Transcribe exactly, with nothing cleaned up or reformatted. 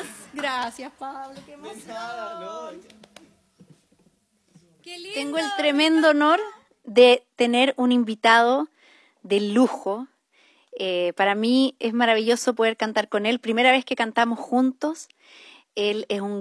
Gracias, Pablo, qué emoción. Nada, no. Qué lindo. Tengo el tremendo honor de tener un invitado de lujo. Eh, para mí es maravilloso poder cantar con él. Primera vez que cantamos juntos. Él es un